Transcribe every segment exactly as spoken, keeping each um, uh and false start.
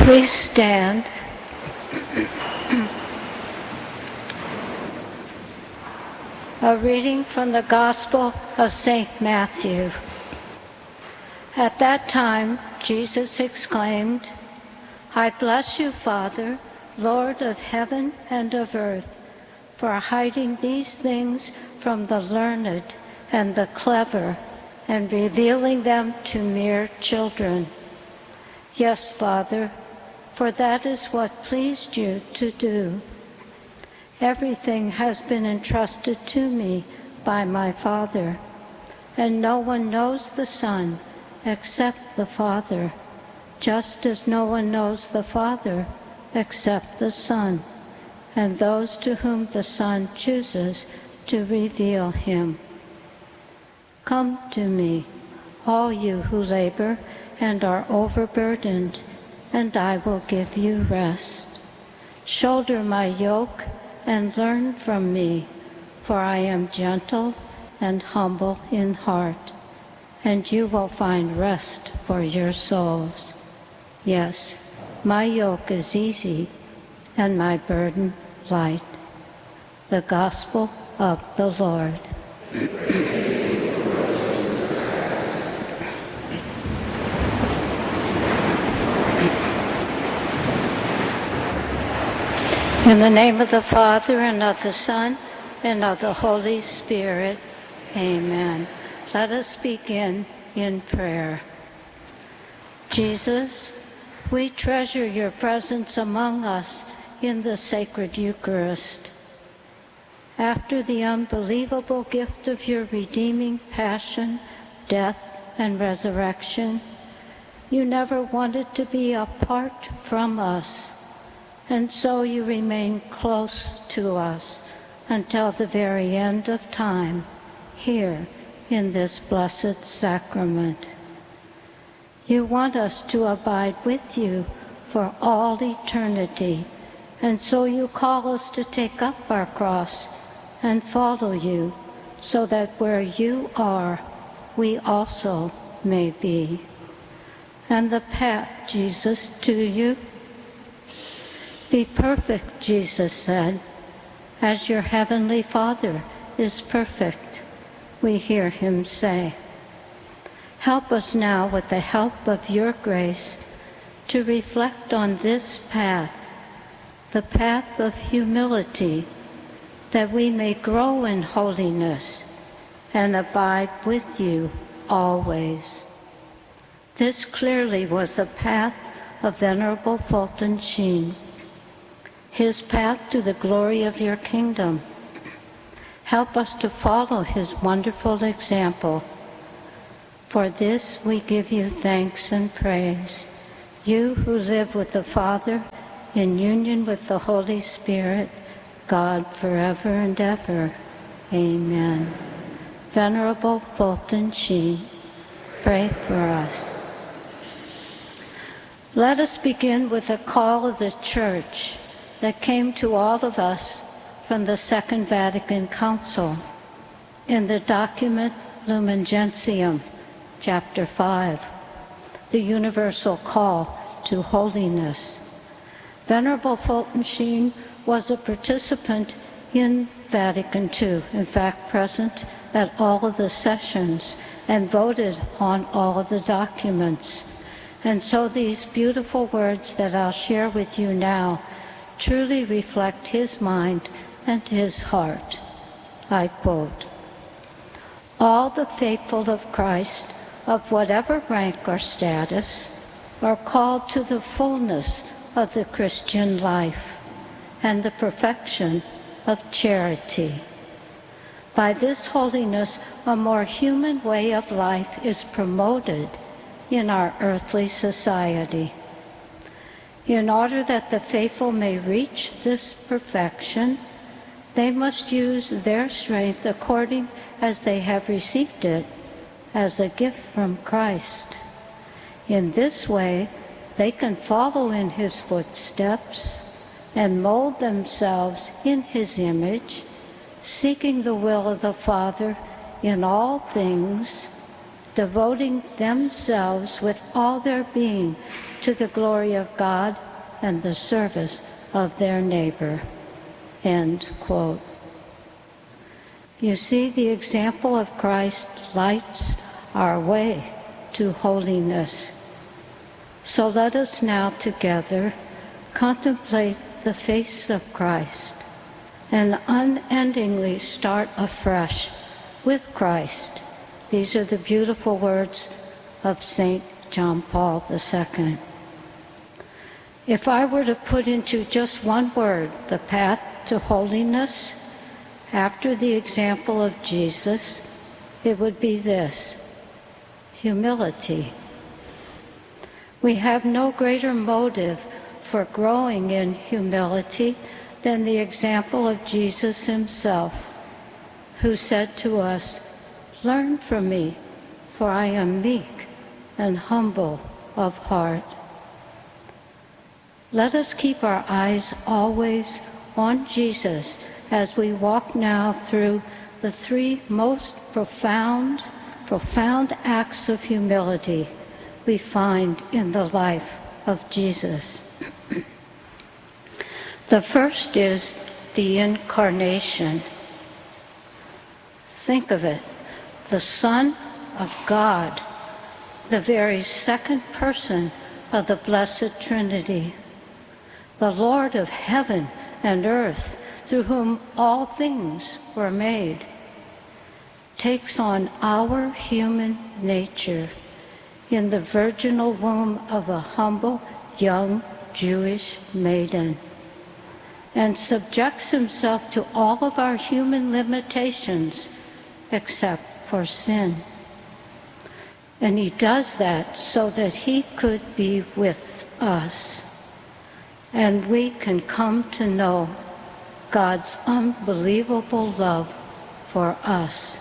Please stand. A reading from the Gospel of Saint Matthew. At that time, Jesus exclaimed, "I bless you, Father, Lord of heaven and of earth, for hiding these things from the learned and the clever and revealing them to mere children. Yes, Father, for that is what pleased you to do. Everything has been entrusted to me by my Father, and no one knows the Son except the Father, just as no one knows the Father except the Son, and those to whom the Son chooses to reveal him. Come to me, all you who labor and are overburdened, and I will give you rest. Shoulder my yoke and learn from me, for I am gentle and humble in heart, and you will find rest for your souls. Yes, my yoke is easy and my burden light." The Gospel of the Lord. In the name of the Father, and of the Son, and of the Holy Spirit, amen. Let us begin in prayer. Jesus, we treasure your presence among us in the sacred Eucharist. After the unbelievable gift of your redeeming passion, death, and resurrection, you never wanted to be apart from us, and so you remain close to us until the very end of time, here in this blessed sacrament. You want us to abide with you for all eternity, and so you call us to take up our cross and follow you, so that where you are, we also may be. And the path, Jesus, to you? Be perfect, Jesus said, as your heavenly Father is perfect, we hear him say. Help us now, with the help of your grace, to reflect on this path, the path of humility, that we may grow in holiness and abide with you always. This clearly was the path of Venerable Fulton Sheen, his path to the glory of your kingdom. Help us to follow his wonderful example. For this we give you thanks and praise, you who live with the Father in union with the Holy Spirit, God forever and ever. Amen. Venerable Fulton Sheen, pray for us. Let us begin with the call of the Church that came to all of us from the Second Vatican Council in the document Lumen Gentium, chapter five, the universal call to holiness. Venerable Fulton Sheen was a participant in Vatican Two, in fact present at all of the sessions and voted on all of the documents. And so these beautiful words that I'll share with you now truly reflect his mind and his heart. I quote, "All the faithful of Christ, of whatever rank or status, are called to the fullness of the Christian life and the perfection of charity. By this holiness, a more human way of life is promoted in our earthly society. In order that the faithful may reach this perfection, they must use their strength according as they have received it as a gift from Christ. In this way, they can follow in his footsteps and mold themselves in his image, seeking the will of the Father in all things, devoting themselves with all their being to the glory of God and the service of their neighbor." End quote. You see, the example of Christ lights our way to holiness. So let us now together contemplate the face of Christ and unendingly start afresh with Christ. These are the beautiful words of Saint John Paul the Second. If I were to put into just one word the path to holiness, after the example of Jesus, it would be this: humility. We have no greater motive for growing in humility than the example of Jesus himself, who said to us, "Learn from me, for I am meek and humble of heart." Let us keep our eyes always on Jesus as we walk now through the three most profound, profound acts of humility we find in the life of Jesus. The first is the Incarnation. Think of it, the Son of God, the very second person of the Blessed Trinity, the Lord of heaven and earth, through whom all things were made, takes on our human nature in the virginal womb of a humble young Jewish maiden, and subjects himself to all of our human limitations except for sin. And he does that so that he could be with us, and we can come to know God's unbelievable love for us.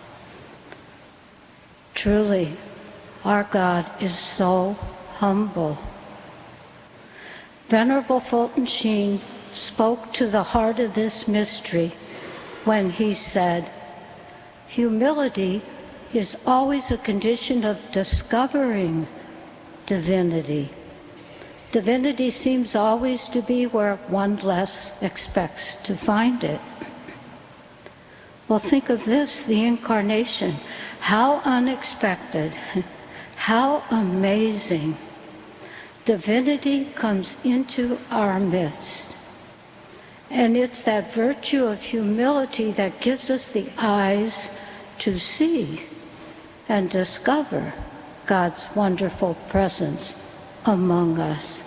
Truly, our God is so humble. Venerable Fulton Sheen spoke to the heart of this mystery when he said, "Humility is always a condition of discovering divinity. Divinity seems always to be where one less expects to find it." Well, think of this, the Incarnation. How unexpected, how amazing. Divinity comes into our midst. And it's that virtue of humility that gives us the eyes to see and discover God's wonderful presence among us.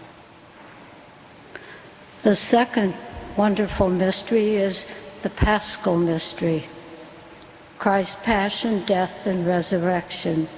The second wonderful mystery is the Paschal mystery, Christ's passion, death, and resurrection.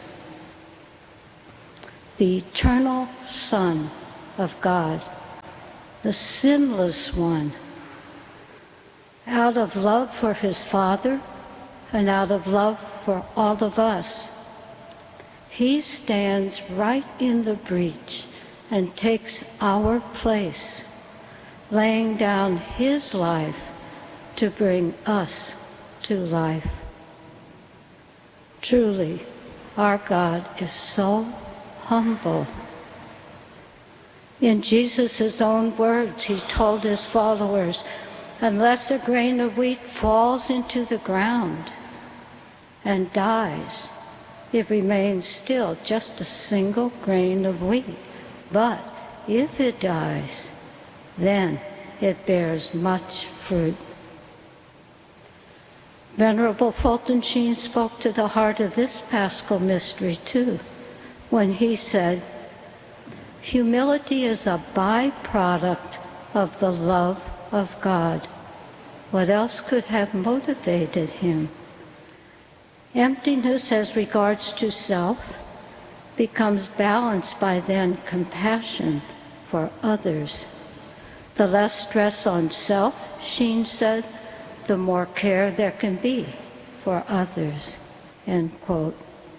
The eternal Son of God, the sinless one, out of love for his Father and out of love for all of us, he stands right in the breach and takes our place, laying down his life to bring us to life. Truly, our God is so humble. In Jesus' own words, he told his followers, "Unless a grain of wheat falls into the ground and dies, it remains still just a single grain of wheat. But if it dies, then it bears much fruit." Venerable Fulton Sheen spoke to the heart of this Paschal mystery too, when he said, "Humility is a byproduct of the love of God. What else could have motivated him? Emptiness as regards to self becomes balanced by then compassion for others. The less stress on self," Sheen said, "the more care there can be for others." End quote.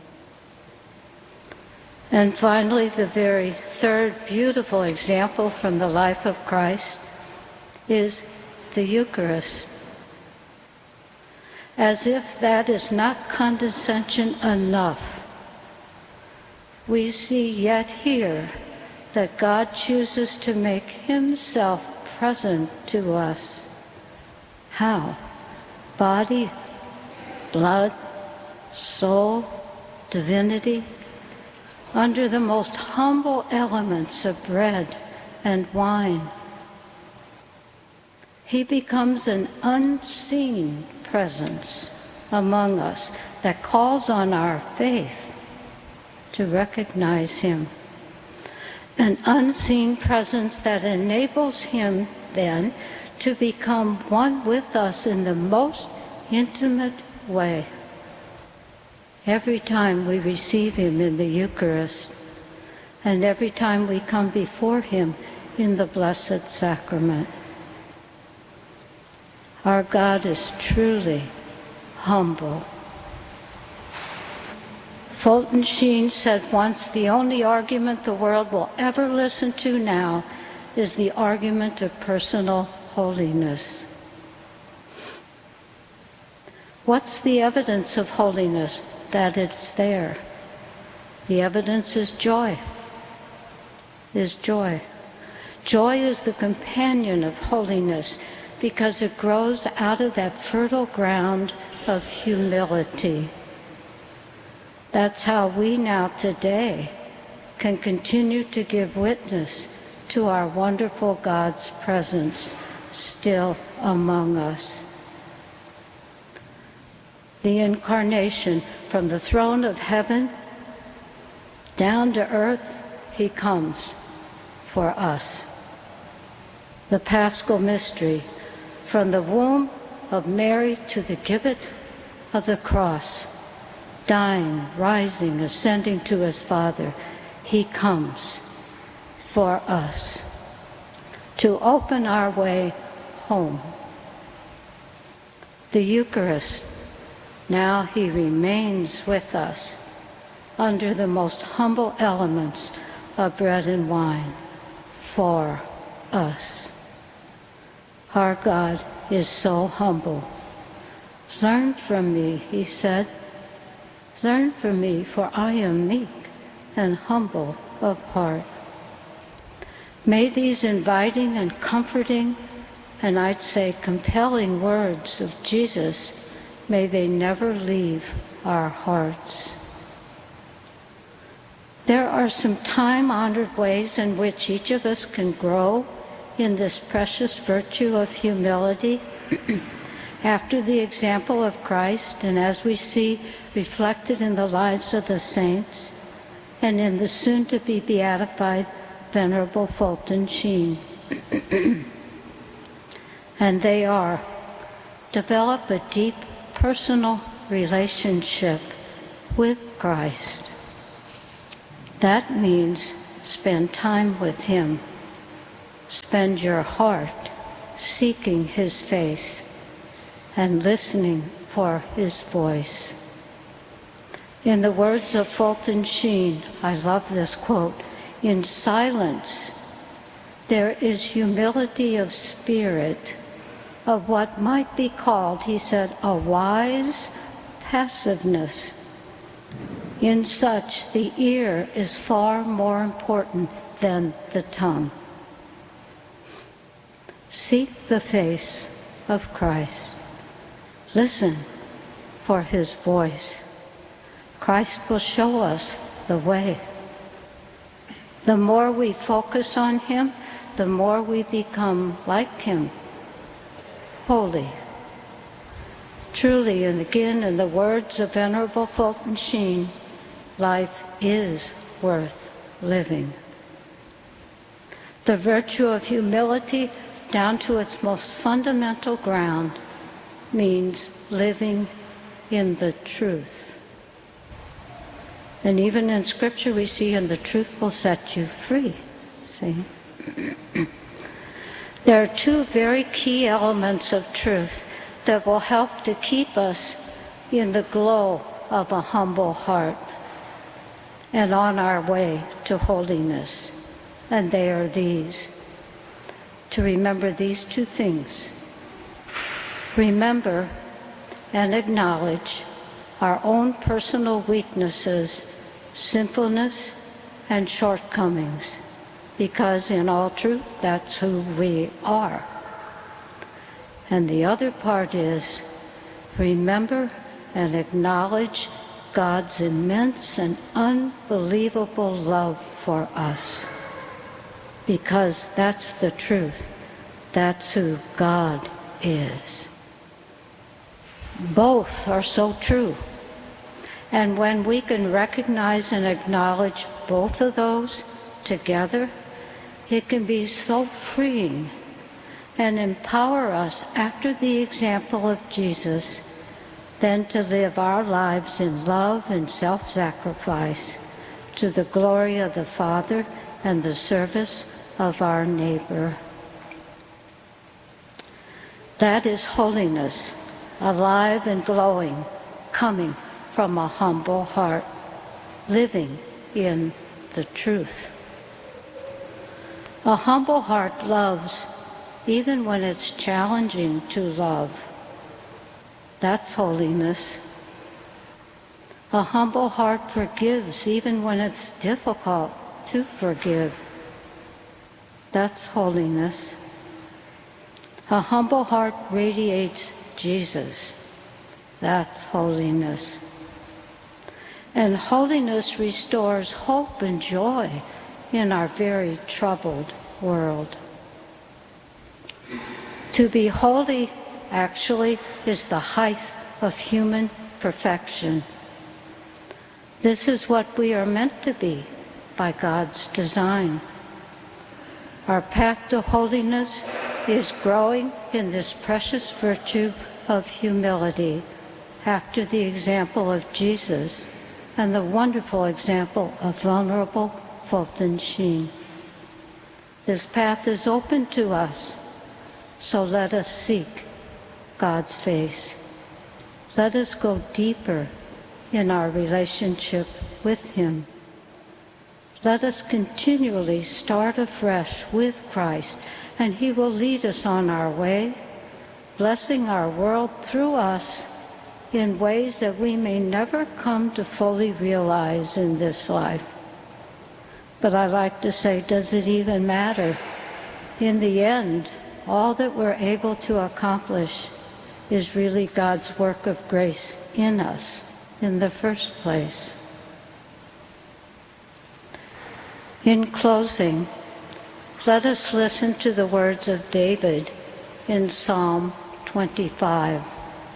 And finally, the very third beautiful example from the life of Christ is the Eucharist. As if that is not condescension enough, we see yet here that God chooses to make himself present to us. How? Body, blood, soul, divinity, under the most humble elements of bread and wine. He becomes an unseen presence among us that calls on our faith to recognize him. An unseen presence that enables him then to become one with us in the most intimate way. Every time we receive him in the Eucharist, and every time we come before him in the Blessed Sacrament. Our God is truly humble. Fulton Sheen said once, the only argument the world will ever listen to now is the argument of personal holiness. What's the evidence of holiness? That it's there. The evidence is joy. Is joy. Joy is the companion of holiness because it grows out of that fertile ground of humility. That's how we now today can continue to give witness to our wonderful God's presence still among us. The incarnation, from the throne of heaven down to earth, he comes for us. The Paschal mystery, from the womb of Mary to the gibbet of the cross, dying, rising, ascending to his Father, he comes for us to open our way home. The Eucharist, now he remains with us under the most humble elements of bread and wine for us. Our God is so humble. Learn from me, he said. Learn from me, for I am meek and humble of heart. May these inviting and comforting, and I'd say compelling words of Jesus, may they never leave our hearts. There are some time-honored ways in which each of us can grow in this precious virtue of humility after the example of Christ, and as we see reflected in the lives of the saints and in the soon-to-be beatified Venerable Fulton Sheen. And they are: develop a deep personal relationship with Christ. That means spend time with him. Spend your heart seeking his face and listening for his voice. In the words of Fulton Sheen, I love this quote, in silence there is humility of spirit, of what might be called, he said, a wise passiveness. In such, the ear is far more important than the tongue. Seek the face of Christ. Listen for his voice. Christ will show us the way. The more we focus on him, the more we become like him, holy. Truly, and again in the words of Venerable Fulton Sheen, life is worth living. The virtue of humility, down to its most fundamental ground, means living in the truth. And even in Scripture we see, and the truth will set you free. See? There are two very key elements of truth that will help to keep us in the glow of a humble heart and on our way to holiness. And they are these. To remember these two things. Remember and acknowledge our own personal weaknesses, sinfulness, and shortcomings, because in all truth, that's who we are. And the other part is, remember and acknowledge God's immense and unbelievable love for us, because that's the truth. That's who God is. Both are so true. And when we can recognize and acknowledge both of those together, it can be so freeing and empower us, after the example of Jesus, then to live our lives in love and self-sacrifice to the glory of the Father and the service of our neighbor. That is holiness, alive and glowing, coming from a humble heart, living in the truth. A humble heart loves even when it's challenging to love. That's holiness. A humble heart forgives even when it's difficult to forgive. That's holiness. A humble heart radiates Jesus. That's holiness. And holiness restores hope and joy in our very troubled world. To be holy, actually, is the height of human perfection. This is what we are meant to be by God's design. Our path to holiness is growing in this precious virtue of humility, after the example of Jesus and the wonderful example of Venerable Fulton Sheen. This path is open to us, so let us seek God's face. Let us go deeper in our relationship with Him. Let us continually start afresh with Christ, and He will lead us on our way, blessing our world through us in ways that we may never come to fully realize in this life. But I like to say, does it even matter? In the end, all that we're able to accomplish is really God's work of grace in us in the first place. In closing, let us listen to the words of David in Psalm twenty-five.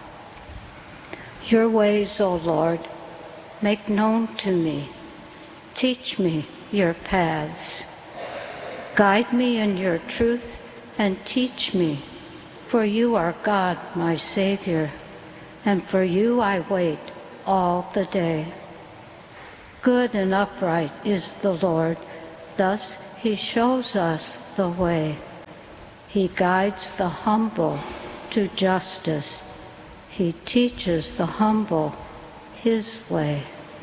Your ways, O Lord, make known to me. Teach me your paths. Guide me in your truth and teach me, for you are God, my Savior, and for you I wait all the day. Good and upright is the Lord, thus He shows us the way. He guides the humble to justice. He teaches the humble His way.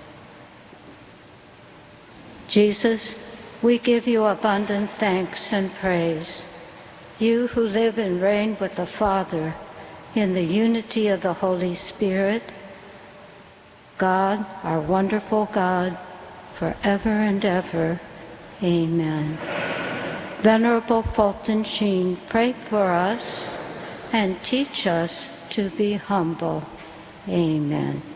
Jesus, we give you abundant thanks and praise. You who live and reign with the Father in the unity of the Holy Spirit, God, our wonderful God, forever and ever. Amen. Venerable Fulton Sheen, pray for us and teach us to be humble. Amen.